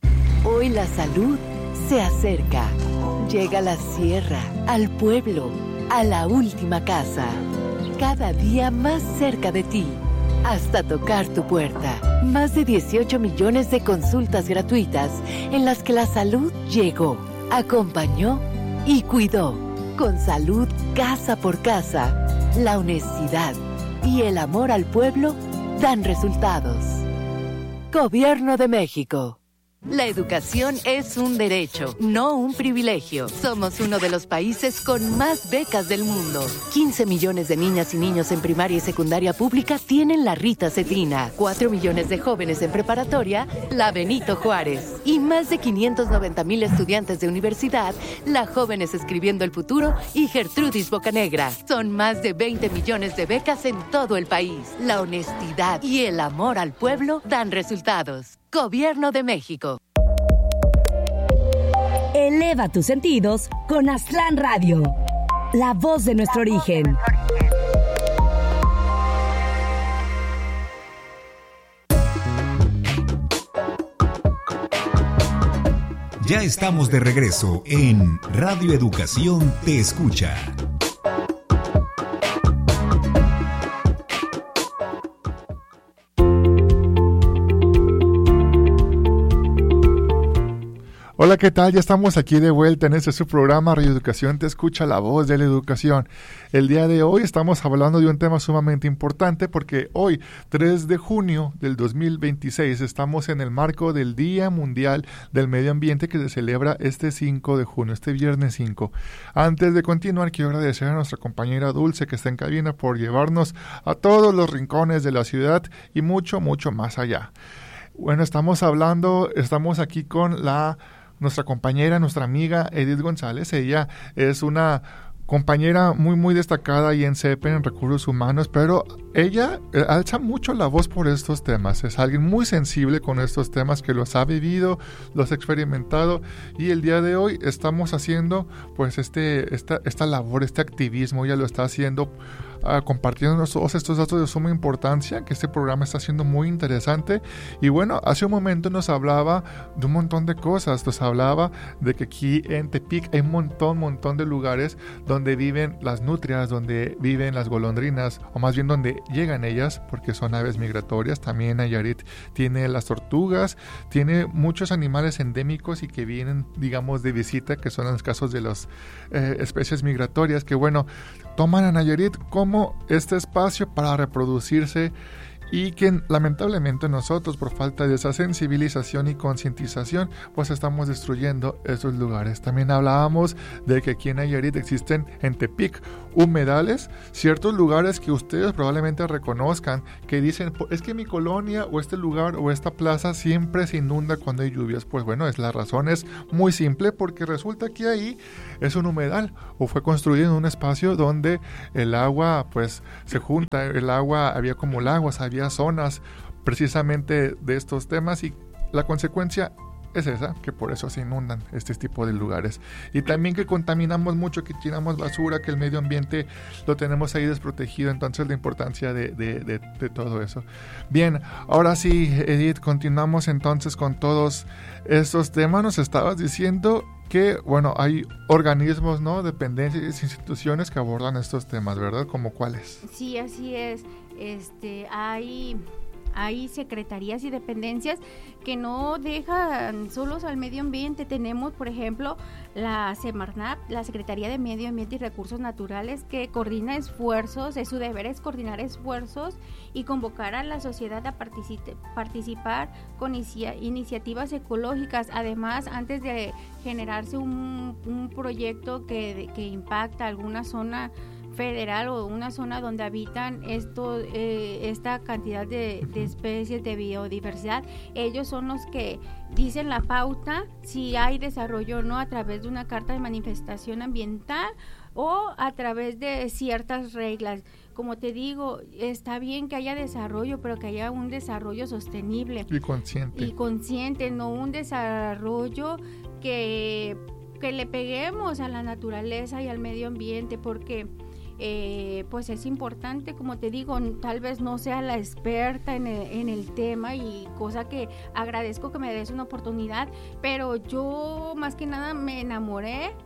Hoy la salud se acerca. Llega a la sierra, al pueblo, a la última casa. Cada día más cerca de ti, hasta tocar tu puerta. Más de dieciocho millones de consultas gratuitas en las que la salud llegó, acompañó y cuidó. Con salud casa por casa, la honestidad y el amor al pueblo dan resultados. Gobierno de México. La educación es un derecho, no un privilegio. Somos uno de los países con más becas del mundo. quince millones de niñas y niños en primaria y secundaria pública tienen la Rita Cetrina. cuatro millones de jóvenes en preparatoria, la Benito Juárez. Y más de quinientos noventa mil estudiantes de universidad, la Jóvenes Escribiendo el Futuro y Gertrudis Bocanegra. Son más de veinte millones de becas en todo el país. La honestidad y el amor al pueblo dan resultados. Gobierno de México. Eleva tus sentidos con Aztlán Radio, la voz de nuestro origen. Ya estamos de regreso en Radio Educación Te Escucha. Hola, ¿qué tal? Ya estamos aquí de vuelta en este su programa Radio Educación Te Escucha, la voz de la educación. El día de hoy estamos hablando de un tema sumamente importante porque hoy, tres de junio del dos mil veintiséis, estamos en el marco del Día Mundial del Medio Ambiente que se celebra este cinco de junio, este viernes cinco. Antes de continuar, quiero agradecer a nuestra compañera Dulce que está en cabina por llevarnos a todos los rincones de la ciudad y mucho, mucho más allá. Bueno, estamos hablando, estamos aquí con la... nuestra compañera, nuestra amiga Edith González. Ella es una compañera muy muy destacada ahí en C E P, en Recursos Humanos, pero ella eh, alza mucho la voz por estos temas. Es alguien muy sensible con estos temas, que los ha vivido, los ha experimentado, y el día de hoy estamos haciendo pues este esta, esta labor, este activismo. Ella lo está haciendo Uh, compartiendo todos estos datos de suma importancia, que este programa está siendo muy interesante. Y bueno, hace un momento nos hablaba de un montón de cosas. Nos hablaba de que aquí en Tepic hay un montón, montón de lugares donde viven las nutrias, donde viven las golondrinas, o más bien donde llegan ellas, porque son aves migratorias. También Nayarit tiene las tortugas, tiene muchos animales endémicos y que vienen, digamos, de visita, que son los casos de las eh, especies migratorias, que bueno, toman a Nayarit como este espacio para reproducirse, y que lamentablemente nosotros, por falta de esa sensibilización y concientización, pues estamos destruyendo esos lugares. También hablábamos de que aquí en Nayarit existen, en Tepic, humedales, ciertos lugares que ustedes probablemente reconozcan, que dicen, es que mi colonia o este lugar o esta plaza siempre se inunda cuando hay lluvias. Pues bueno, es la razón es muy simple, porque resulta que ahí es un humedal, o fue construido en un espacio donde el agua pues se junta, el agua, había como lagos, había zonas precisamente de estos temas, y la consecuencia es esa, que por eso se inundan este tipo de lugares. Y también que contaminamos mucho, que tiramos basura, que el medio ambiente lo tenemos ahí desprotegido. Entonces la importancia de, de, de, de todo eso. Bien, ahora sí, Edith, continuamos entonces con todos estos temas. Nos estabas diciendo que, bueno, hay organismos, ¿no?, dependencias, instituciones que abordan estos temas, ¿verdad? ¿Cómo cuáles? Sí, así es. Este, hay... Hay secretarías y dependencias que no dejan solos al medio ambiente. Tenemos, por ejemplo, la Semarnat, la Secretaría de Medio Ambiente y Recursos Naturales, que coordina esfuerzos, es su deber es coordinar esfuerzos y convocar a la sociedad a particip- participar con inicia- iniciativas ecológicas. Además, antes de generarse un, un proyecto que, que impacta alguna zona federal o una zona donde habitan esto, eh, esta cantidad de, de especies de biodiversidad, ellos son los que dicen la pauta si hay desarrollo o no, a través de una carta de manifestación ambiental o a través de ciertas reglas. Como te digo, está bien que haya desarrollo, pero que haya un desarrollo sostenible y consciente, y consciente, no un desarrollo que, que le peguemos a la naturaleza y al medio ambiente, porque Eh, pues es importante, como te digo, tal vez no sea la experta en el, en el tema, y cosa que agradezco que me des una oportunidad, pero yo más que nada me enamoré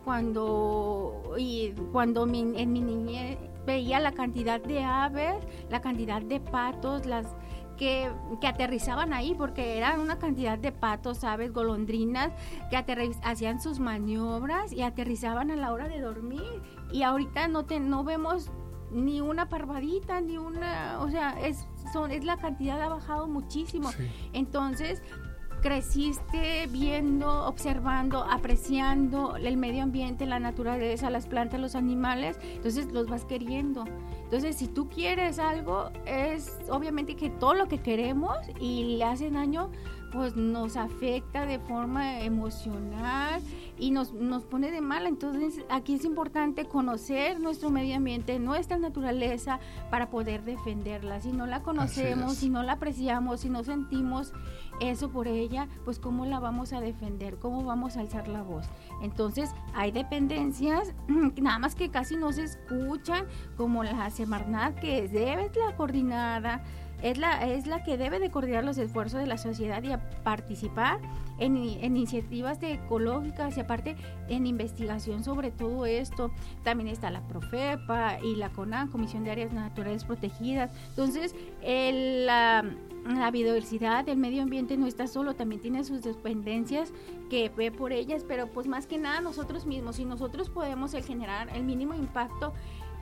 cuando, y cuando mi, en mi niñez veía la cantidad de aves, la cantidad de patos, las Que, que aterrizaban ahí, porque eran una cantidad de patos, aves, golondrinas, que aterriz, hacían sus maniobras y aterrizaban a la hora de dormir, y ahorita no te, no vemos ni una parvadita, ni una, o sea, es, son, es la cantidad ha bajado muchísimo. Sí. Entonces, creciste viendo, observando, apreciando el medio ambiente, la naturaleza, las plantas, los animales, entonces los vas queriendo. Entonces, si tú quieres algo, es obviamente que todo lo que queremos y le hace daño, pues nos afecta de forma emocional y nos, nos pone de mal. Entonces, aquí es importante conocer nuestro medio ambiente, nuestra naturaleza, para poder defenderla. Si no la conocemos, si no la apreciamos, si no sentimos eso por ella, pues ¿cómo la vamos a defender? ¿Cómo vamos a alzar la voz? Entonces, hay dependencias, nada más que casi no se escuchan, como la Semarnat, que debe la coordinada, es la, es la que debe de coordinar los esfuerzos de la sociedad y a participar en, en iniciativas de ecológicas y aparte en investigación sobre todo esto. También está la Profepa y la CONAN, Comisión de Áreas Naturales Protegidas. Entonces, el, la, la biodiversidad del medio ambiente no está solo, también tiene sus dependencias que ve por ellas, pero pues más que nada nosotros mismos, si nosotros podemos el generar el mínimo impacto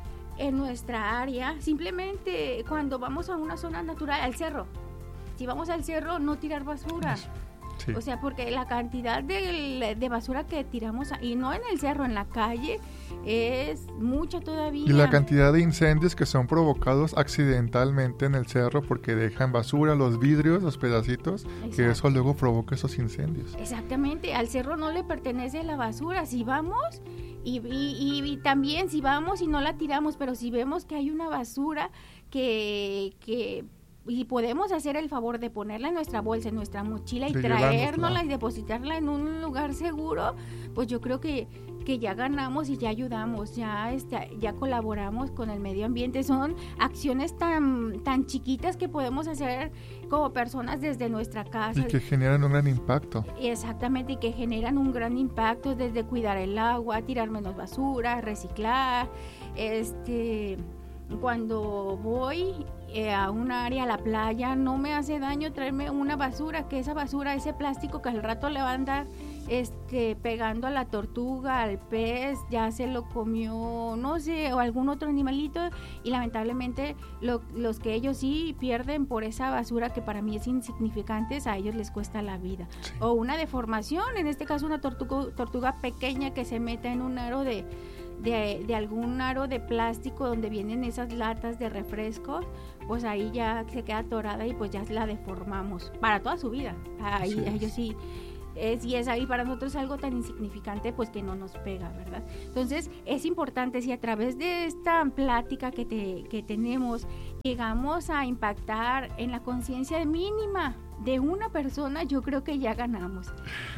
en nuestra área, simplemente cuando vamos a una zona natural, al cerro, si vamos al cerro, no tirar basura. Sí. O sea, porque la cantidad de, de basura que tiramos, y no en el cerro, en la calle, es mucha todavía. Y la cantidad de incendios que son provocados accidentalmente en el cerro porque dejan basura, los vidrios, los pedacitos, exacto, que eso luego provoca esos incendios. Exactamente, al cerro no le pertenece la basura. Si vamos, y, y, y también si vamos y no la tiramos, pero si vemos que hay una basura que... que y podemos hacer el favor de ponerla en nuestra bolsa, en nuestra mochila y de traérnosla y depositarla en un lugar seguro, pues yo creo que, que ya ganamos y ya ayudamos, ya este, ya colaboramos con el medio ambiente. Son acciones tan, tan chiquitas que podemos hacer como personas desde nuestra casa. Y que generan un gran impacto. Exactamente, y que generan un gran impacto desde cuidar el agua, tirar menos basura, reciclar, este... Cuando voy eh, a un área, a la playa, no me hace daño traerme una basura, que esa basura, ese plástico que al rato le va a andar este, pegando a la tortuga, al pez, ya se lo comió, no sé, o algún otro animalito, y lamentablemente lo, los que ellos sí pierden por esa basura que para mí es insignificante, a ellos les cuesta la vida. Sí. O una deformación, en este caso una tortuga, tortuga pequeña que se meta en un aro de... De, de algún aro de plástico donde vienen esas latas de refrescos, pues ahí ya se queda atorada y pues ya la deformamos para toda su vida. Ahí sí, ellos sí, es, y es ahí para nosotros algo tan insignificante pues que no nos pega, ¿verdad? Entonces es importante, si a través de esta plática que, te, que tenemos llegamos a impactar en la conciencia mínima de una persona, yo creo que ya ganamos.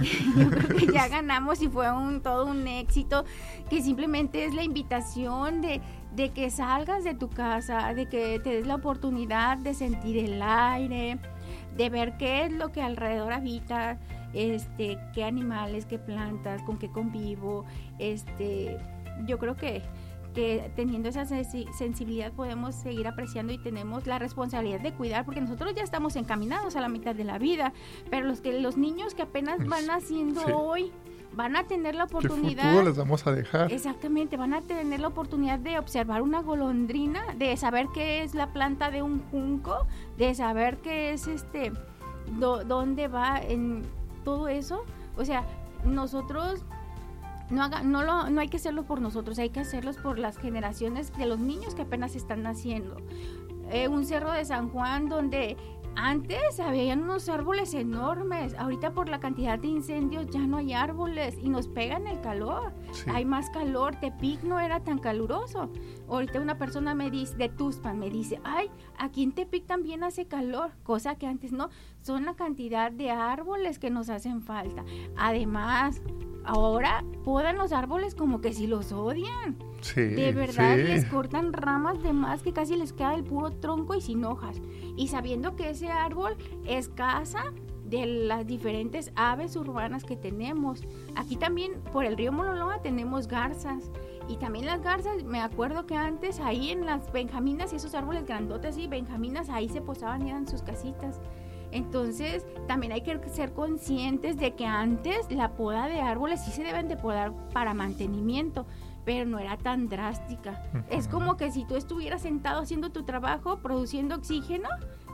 Yo creo que ya ganamos y fue un todo un éxito, que simplemente es la invitación de, de que salgas de tu casa, de que te des la oportunidad de sentir el aire, de ver qué es lo que alrededor habita, este, qué animales, qué plantas, con qué convivo. Este, yo creo que que teniendo esa sensibilidad podemos seguir apreciando y tenemos la responsabilidad de cuidar, porque nosotros ya estamos encaminados a la mitad de la vida, pero los que los niños que apenas van naciendo sí. hoy van a tener la oportunidad. ¿Qué futuro les vamos a dejar? Exactamente, van a tener la oportunidad de observar una golondrina, de saber qué es la planta de un junco, de saber qué es este, do, dónde va en todo eso. O sea, nosotros No, haga, no, lo, no hay que hacerlo por nosotros, hay que hacerlos por las generaciones de los niños que apenas están naciendo. Eh, un cerro de San Juan donde antes habían unos árboles enormes, ahorita por la cantidad de incendios ya no hay árboles y nos pegan el calor, sí. Hay más calor. Tepic no era tan caluroso. Ahorita una persona me dice, de Tuxpan, me dice, ay, aquí en Tepic también hace calor, cosa que antes no. Son la cantidad de árboles que nos hacen falta. Además, ahora podan los árboles como que si los odian. Sí, de verdad, sí. Les cortan ramas de más que casi les queda el puro tronco y sin hojas. Y sabiendo que ese árbol es casa de las diferentes aves urbanas que tenemos. Aquí también por el río Mololoa tenemos garzas. Y también las garzas, me acuerdo que antes ahí en las benjaminas y esos árboles grandotes y benjaminas, ahí se posaban y eran sus casitas. Entonces, también hay que ser conscientes de que antes la poda de árboles sí se deben de podar para mantenimiento, pero no era tan drástica. Uh-huh. Es como que si tú estuvieras sentado haciendo tu trabajo, produciendo oxígeno,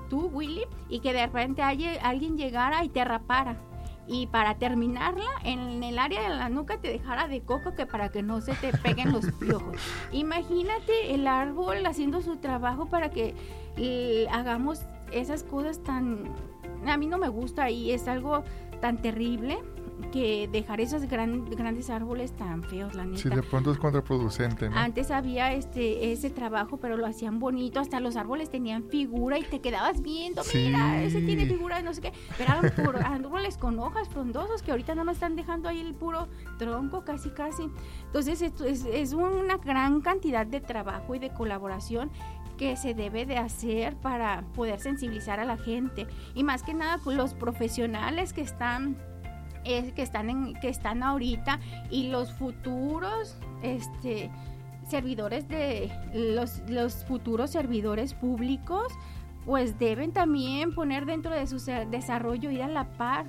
tú, Willy, y que de repente haya, alguien llegara y te rapara. Y para terminarla, en el área de la nuca te dejara de coco que para que no se te peguen los piojos. Imagínate el árbol haciendo su trabajo para que eh, hagamos esas cosas tan... A mí no me gusta y es algo tan terrible que dejar esos gran, grandes árboles tan feos, la neta. Sí, de pronto es contraproducente, ¿no? Antes había este ese trabajo, pero lo hacían bonito, hasta los árboles tenían figura y te quedabas viendo, sí. Mira, ese tiene figura, no sé qué, pero eran puro, árboles con hojas frondosos que ahorita nada más están dejando ahí el puro tronco, casi casi. Entonces esto es, es una gran cantidad de trabajo y de colaboración que se debe de hacer para poder sensibilizar a la gente, y más que nada pues, los profesionales que están Es que están en, que están ahorita y los futuros este servidores de los los futuros servidores públicos pues deben también poner dentro de su desarrollo ir a la par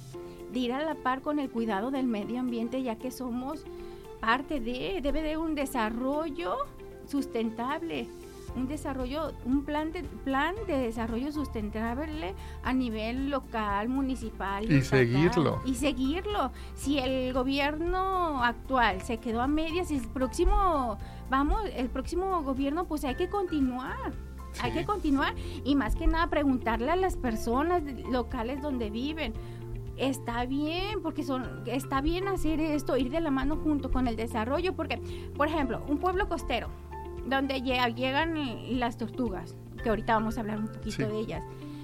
de ir a la par con el cuidado del medio ambiente, ya que somos parte de debe de un desarrollo sustentable, un desarrollo, un plan de plan de desarrollo sustentable a nivel local, municipal y, y seguirlo. Y seguirlo. Si el gobierno actual se quedó a medias, el próximo, vamos, el próximo gobierno, pues hay que continuar. Sí. Hay que continuar y más que nada preguntarle a las personas locales donde viven. Está bien, porque son, está bien hacer esto, ir de la mano junto con el desarrollo, porque, por ejemplo, un pueblo costero donde llegan las tortugas, que ahorita vamos a hablar un poquito sí. de ellas,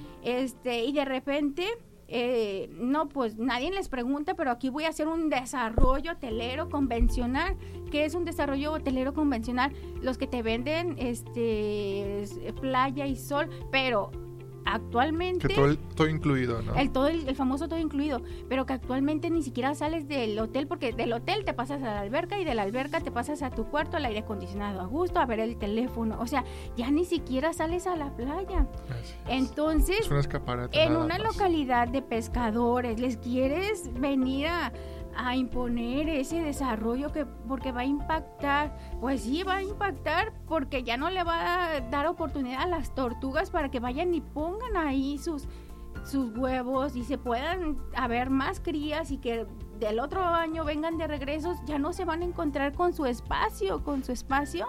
este y de repente, eh, no, pues nadie les pregunta, pero aquí voy a hacer un desarrollo hotelero convencional. ¿Qué es un desarrollo hotelero convencional? Los que te venden este playa y sol, pero actualmente que todo, el, todo incluido, ¿no? El todo el, el famoso todo incluido, pero que actualmente ni siquiera sales del hotel, porque del hotel te pasas a la alberca y de la alberca te pasas a tu cuarto, al aire acondicionado a gusto, a ver el teléfono, o sea, ya ni siquiera sales a la playa. Así Entonces, es un escaparate en nada una más. Localidad de pescadores, les quieres venir a a imponer ese desarrollo que porque va a impactar, pues sí va a impactar porque ya no le va a dar oportunidad a las tortugas para que vayan y pongan ahí sus sus huevos y se puedan haber más crías y que del otro año vengan de regreso, ya no se van a encontrar con su espacio, con su espacio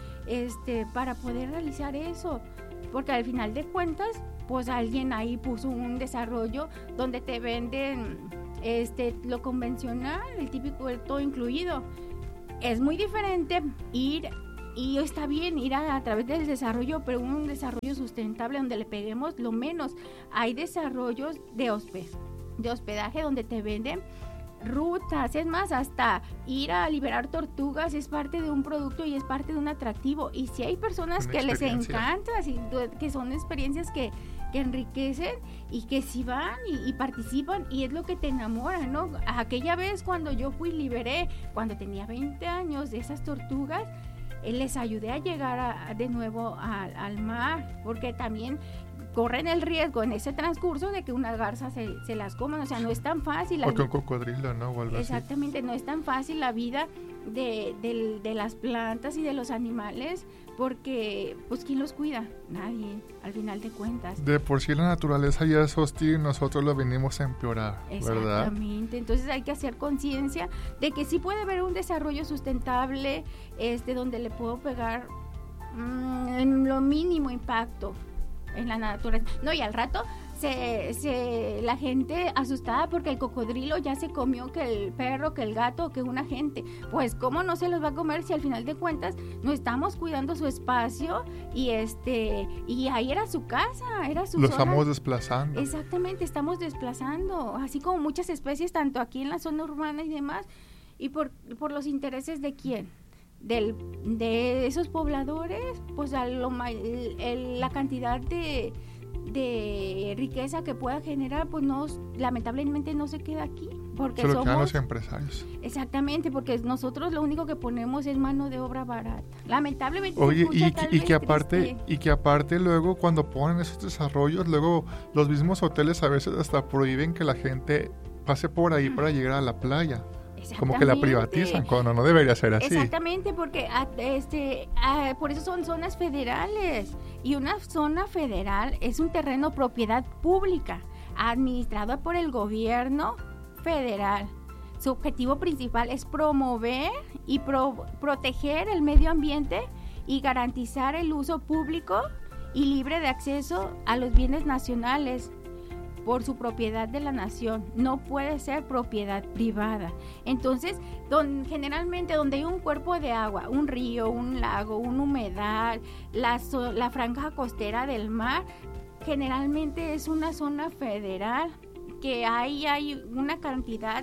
este para poder realizar eso, porque al final de cuentas pues alguien ahí puso un desarrollo donde te venden este lo convencional, el típico, el todo incluido. Es muy diferente ir, y está bien ir a, a través del desarrollo, pero un desarrollo sustentable donde le peguemos lo menos. Hay desarrollos de hospe, de hospedaje donde te venden rutas, es más, hasta ir a liberar tortugas es parte de un producto y es parte de un atractivo. Y si hay personas que les encanta, que son experiencias que que enriquecen y que sí van y, y participan, y es lo que te enamora, ¿no? Aquella vez cuando yo fui, liberé, cuando tenía veinte años, de esas tortugas, eh, les ayudé a llegar a, de nuevo a, al mar, porque también corren el riesgo en ese transcurso de que una garza se, se las coman, o sea, no es tan fácil. O que un cocodrilo, ¿no? O algo Exactamente, así. No es tan fácil la vida de, de, de las plantas y de los animales, porque, pues, ¿quién los cuida? Nadie, al final de cuentas. De por sí la naturaleza ya es hostil, nosotros lo venimos a empeorar, ¿verdad? Exactamente, entonces hay que hacer conciencia de que sí puede haber un desarrollo sustentable, este, donde le puedo pegar mmm, en lo mínimo impacto en la naturaleza. No, y al rato se, se la gente asustada porque el cocodrilo ya se comió que el perro, que el gato, que una gente. Pues cómo no se los va a comer si al final de cuentas no estamos cuidando su espacio y este y ahí era su casa, era su Lo zona. estamos desplazando. Exactamente, estamos desplazando, así como muchas especies, tanto aquí en la zona urbana y demás, y por, por los intereses de quién. Del, de esos pobladores, pues a lo, el, el, la cantidad de, de riqueza que pueda generar, pues no, lamentablemente no se queda aquí, porque se lo somos, quedan los empresarios. Exactamente, porque nosotros lo único que ponemos es mano de obra barata, lamentablemente. Oye, y, y que aparte triste. y que aparte luego cuando ponen esos desarrollos, luego los mismos hoteles a veces hasta prohíben que la gente pase por ahí mm. para llegar a la playa. Como que la privatizan, cuando no debería ser así. Exactamente, porque este, por eso son zonas federales. Y una zona federal es un terreno propiedad pública, administrado por el gobierno federal. Su objetivo principal es promover y pro, proteger el medio ambiente y garantizar el uso público y libre de acceso a los bienes nacionales por su propiedad de la nación. No puede ser propiedad privada. Entonces, don, generalmente donde hay un cuerpo de agua, un río, un lago, un humedal, la, la franja costera del mar, generalmente es una zona federal que ahí hay una cantidad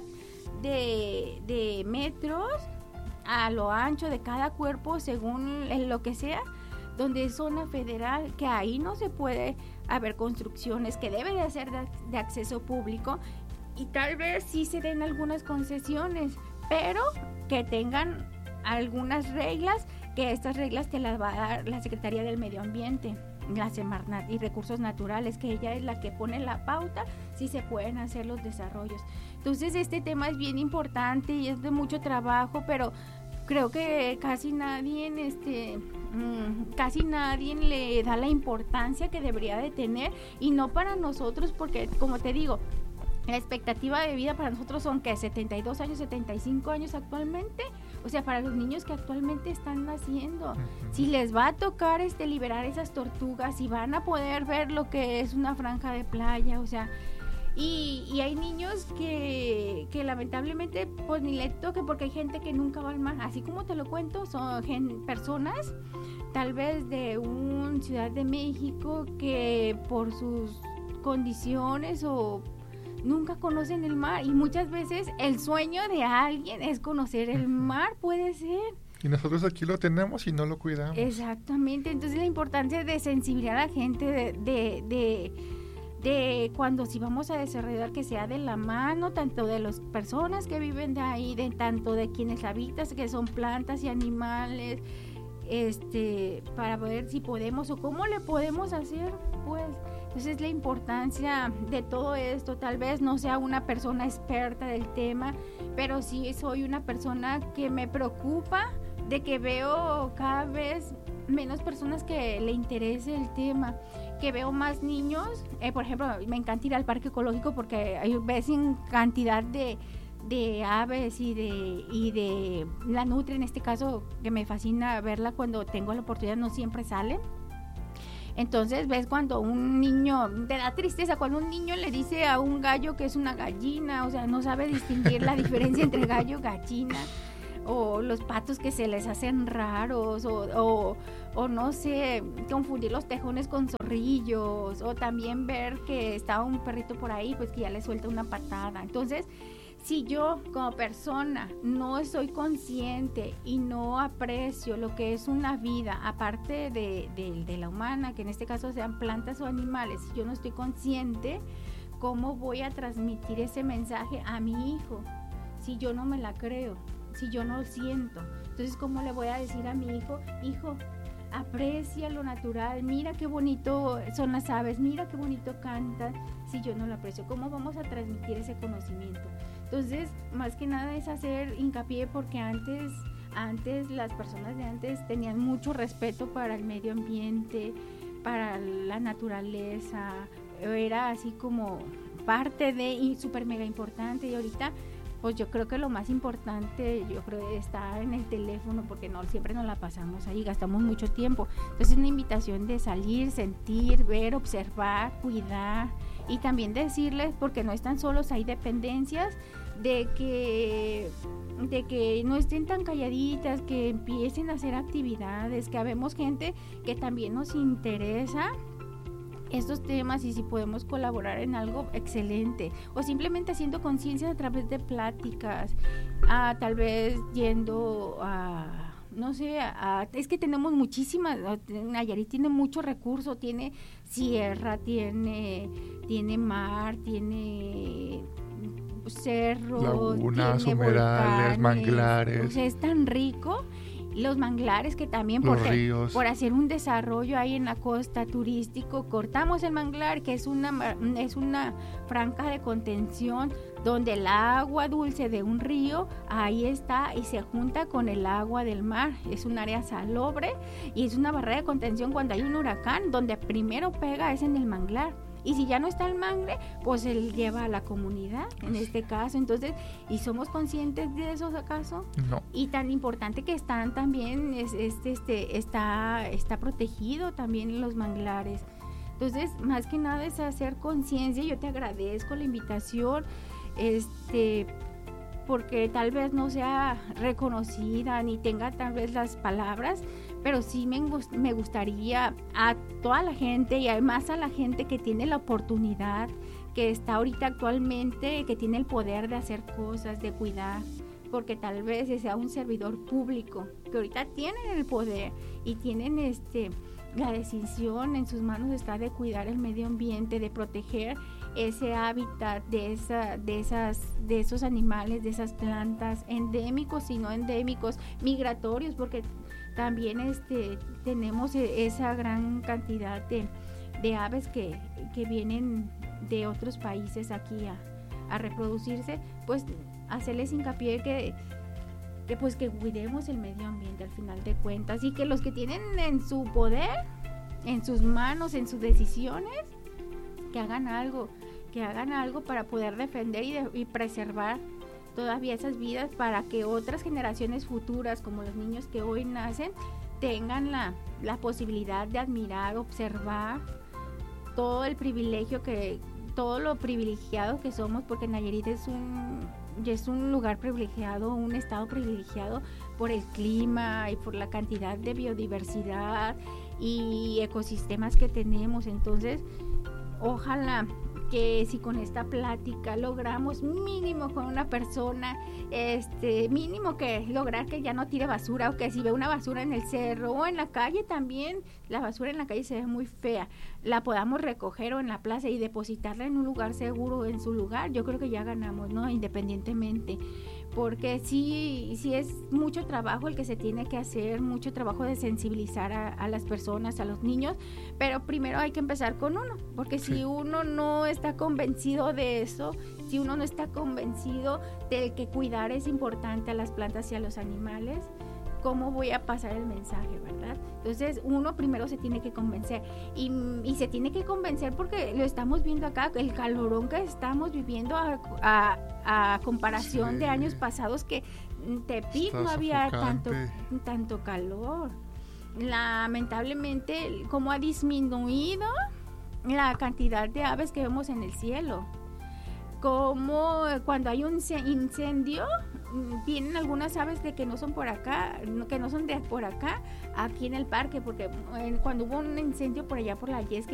de, de metros a lo ancho de cada cuerpo según lo que sea, donde es zona federal, que ahí no se puede haber construcciones, que debe de ser de, de acceso público, y tal vez sí se den algunas concesiones, pero que tengan algunas reglas, que estas reglas te las va a dar la Secretaría del Medio Ambiente, la Semarnat y Recursos Naturales, que ella es la que pone la pauta si se pueden hacer los desarrollos. Entonces este tema es bien importante y es de mucho trabajo, pero creo que casi nadie, este, mmm, casi nadie le da la importancia que debería de tener, y no para nosotros, porque como te digo, la expectativa de vida para nosotros son que setenta y dos años, setenta y cinco años actualmente, o sea, para los niños que actualmente están naciendo, si les va a tocar este liberar esas tortugas, si van a poder ver lo que es una franja de playa, o sea, Y, y hay niños que, que lamentablemente pues ni le toque, porque hay gente que nunca va al mar, así como te lo cuento, son gen, personas tal vez de una Ciudad de México que por sus condiciones o nunca conocen el mar, y muchas veces el sueño de alguien es conocer el mar, puede ser. Y nosotros aquí lo tenemos y no lo cuidamos. Exactamente, entonces la importancia de sensibilizar a la gente de... de, de de cuando si vamos a desarrollar, que sea de la mano tanto de las personas que viven de ahí, de tanto de quienes habitan, que son plantas y animales, este, para ver si podemos o cómo le podemos hacer, pues. Entonces la importancia de todo esto, tal vez no sea una persona experta del tema, pero sí soy una persona que me preocupa de que veo cada vez menos personas que le interese el tema, que veo más niños, eh, por ejemplo, me encanta ir al parque ecológico porque hay ves en cantidad de, de aves y de, y de la nutria, en este caso, que me fascina verla cuando tengo la oportunidad, no siempre salen. Entonces ves cuando un niño, te da tristeza cuando un niño le dice a un gallo que es una gallina, o sea, no sabe distinguir la diferencia entre gallo y gallina, o los patos que se les hacen raros, o, o, o no sé, confundir los tejones con zorrillos, o también ver que está un perrito por ahí, pues que ya le suelta una patada. Entonces, si yo como persona no estoy consciente y no aprecio lo que es una vida, aparte de, de, de la humana, que en este caso sean plantas o animales, si yo no estoy consciente, ¿cómo voy a transmitir ese mensaje a mi hijo si yo no me la creo? Si yo no lo siento, entonces ¿cómo le voy a decir a mi hijo, hijo, aprecia lo natural, mira qué bonito son las aves, mira qué bonito cantan, si yo no lo aprecio? ¿Cómo vamos a transmitir ese conocimiento? Entonces, más que nada es hacer hincapié, porque antes, antes las personas de antes tenían mucho respeto para el medio ambiente, para la naturaleza, era así como parte de, y súper mega importante, y ahorita pues yo creo que lo más importante, yo creo, está en el teléfono, porque no siempre nos la pasamos ahí, gastamos mucho tiempo. Entonces es una invitación de salir, sentir, ver, observar, cuidar, y también decirles, porque no están solos, hay dependencias, de que, de que no estén tan calladitas, que empiecen a hacer actividades, que habemos gente que también nos interesa estos temas, y si podemos colaborar en algo, excelente, o simplemente haciendo conciencia a través de pláticas, a, tal vez yendo a, no sé, a, es que tenemos muchísimas, Nayarit tiene mucho recurso, tiene sierra, tiene, tiene mar, tiene cerros, lagunas, tiene humedales, volcanes, manglares, o sea, es tan rico. los manglares que también los por, ríos. por hacer un desarrollo ahí en la costa turístico, cortamos el manglar, que es una, es una franja de contención donde el agua dulce de un río ahí está y se junta con el agua del mar. Es un área salobre y es una barrera de contención cuando hay un huracán, donde primero pega es en el manglar. Y si ya no está el mangre, pues él lleva a la comunidad, en este caso. Entonces, ¿y somos conscientes de eso acaso? No. Y tan importante que están también, es, este, este, está, está protegido también los manglares. Entonces, más que nada es hacer conciencia. Yo te agradezco la invitación, este, porque tal vez no sea reconocida ni tenga tal vez las palabras, pero sí me, me gustaría a toda la gente y además a la gente que tiene la oportunidad, que está ahorita actualmente, que tiene el poder de hacer cosas, de cuidar, porque tal vez sea un servidor público, que ahorita tienen el poder y tienen este la decisión en sus manos está de cuidar el medio ambiente, de proteger ese hábitat de esa, de esas, de esos animales, de esas plantas endémicos y no endémicos, migratorios, porque también este tenemos esa gran cantidad de, de aves que, que vienen de otros países aquí a, a reproducirse, pues hacerles hincapié que que pues que cuidemos el medio ambiente al final de cuentas y que los que tienen en su poder, en sus manos, en sus decisiones, que hagan algo, que hagan algo para poder defender y, de, y preservar todavía esas vidas para que otras generaciones futuras, como los niños que hoy nacen, tengan la, la posibilidad de admirar, observar todo el privilegio que, todo lo privilegiado que somos, porque Nayarit es un y es un lugar privilegiado, un estado privilegiado por el clima y por la cantidad de biodiversidad y ecosistemas que tenemos. Entonces, ojalá que si con esta plática logramos mínimo con una persona, este mínimo que lograr que ya no tire basura, o que si ve una basura en el cerro o en la calle también, la basura en la calle se ve muy fea, la podamos recoger o en la plaza y depositarla en un lugar seguro, en su lugar, yo creo que ya ganamos, ¿no? Independientemente, porque sí, sí es mucho trabajo el que se tiene que hacer, mucho trabajo de sensibilizar a, a las personas, a los niños, pero primero hay que empezar con uno, porque sí. si uno no está convencido de eso, si uno no está convencido de que cuidar es importante a las plantas y a los animales, ¿cómo voy a pasar el mensaje, verdad? Entonces, uno primero se tiene que convencer y, y se tiene que convencer porque lo estamos viendo acá, el calorón que estamos viviendo a, a, a comparación sí. de años pasados que en Tepic no había tanto, tanto calor. Lamentablemente, cómo ha disminuido la cantidad de aves que vemos en el cielo. Como cuando hay un incendio, vienen algunas aves de que no son por acá, que no son de por acá, aquí en el parque, porque cuando hubo un incendio por allá por la Yesca,